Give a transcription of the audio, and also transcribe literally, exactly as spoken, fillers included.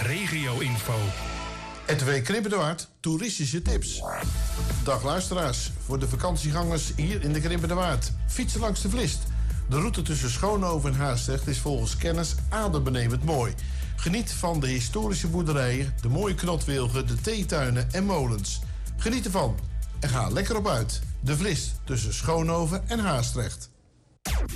regio-info. R T W Krimpen de Waard, toeristische tips. Dag luisteraars, voor de vakantiegangers hier in de Krimpen de Waard. Fietsen langs de Vlist. De route tussen Schoonhoven en Haastrecht is volgens kenners adembenemend mooi. Geniet van de historische boerderijen, de mooie knotwilgen, de theetuinen en molens. Geniet ervan en ga lekker op uit. De Vlist tussen Schoonhoven en Haastrecht.